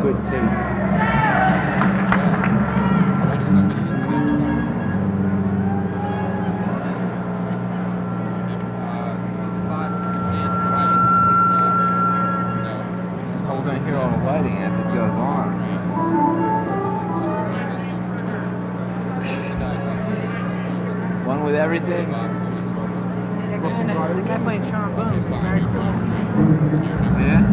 good tape. We're going to hear all the lighting as it goes on. One with everything. The guy playing trombone is very close. Yeah?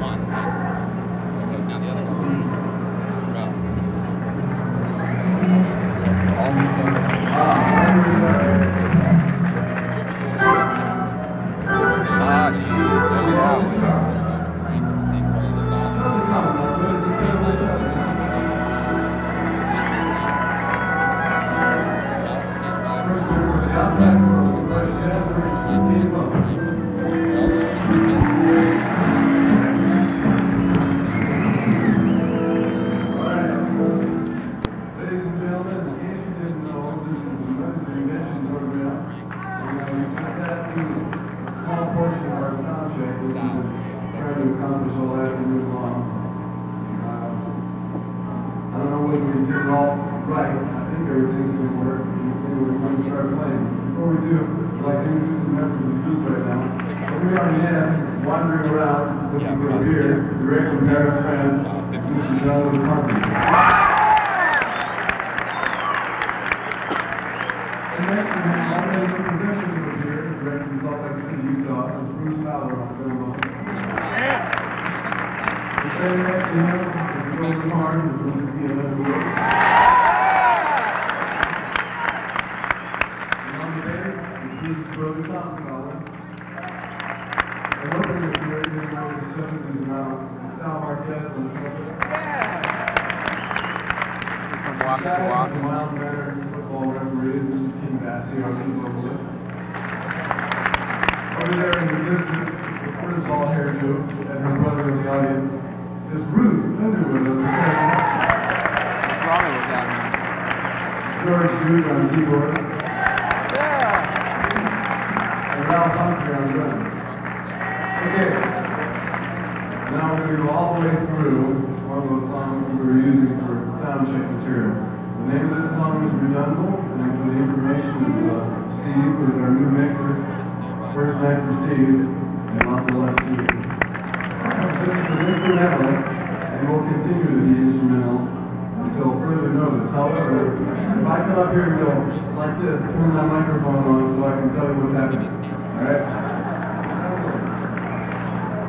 Ah, jeez, look at that one. Portion of our sound check, we've been trying to accomplish all that and move along. I don't know whether we did it all right. I think everything's going to work. Anyway, we're going to start playing. Before we do, I'd like to introduce some members of the group right now. We are in the end, wandering around, looking for a beer. The regular Paris fans, Mr. John Carpenter. And next we have all the possession of a beer, directed from Salt Lake City, Utah, is Bruce Fowler on trombone. The very next to him, the golden horn, is Mr. Ian Edwards. And on the bass is Bruce's brother Tom Fowler. And opening the beer, you know the stuff is now Sal Marquez on trumpet. From walking to walking. Mild-mannered football referees, Mr. King Bassi, our lead vocalist. Over there in the distance, the cortisol hairdo, and her brother in the audience, is Ruth Underwood on the percussion. What's wrong with that, man? George Hughes on keyboards. And Ralph Humphrey on drums. Okay. Now we're going to go all the way through one of those songs we were using for sound check material. The name of this song is Redunzel, and for the information of Steve, who is our new mixer. First night for Steve, and lots of love, Steve. This is an instrumental, and will continue to be instrumental until further notice. However, if I come up here and go like this, turn that microphone on so I can tell you what's happening. Alright?